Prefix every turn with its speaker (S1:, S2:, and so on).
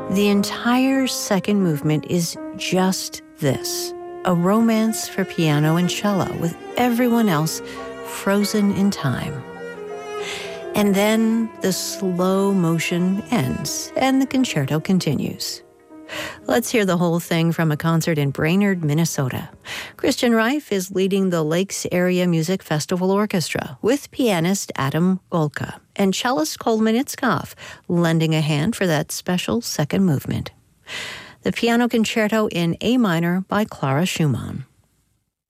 S1: The entire second movement is just this, a romance for piano and cello with everyone else frozen in time. And then the slow motion ends and the concerto continues. Let's hear the whole thing from a concert in Brainerd, Minnesota. Christian Reif is leading the Lakes Area Music Festival Orchestra with pianist Adam Golka and cellist Coleman Itzkoff lending a hand for that special second movement. The piano concerto in A minor by Clara Schumann.